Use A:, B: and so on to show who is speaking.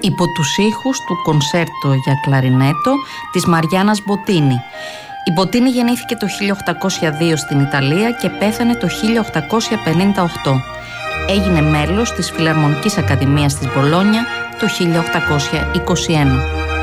A: υπό τους ήχους του κονσέρτο για κλαρινέτο της Μαριάννας Μποτίνη. Η Μποτίνη γεννήθηκε το 1802 στην Ιταλία και πέθανε το 1858. Έγινε μέλος της Φιλαρμονικής Ακαδημίας της Μπολόνια το 1821.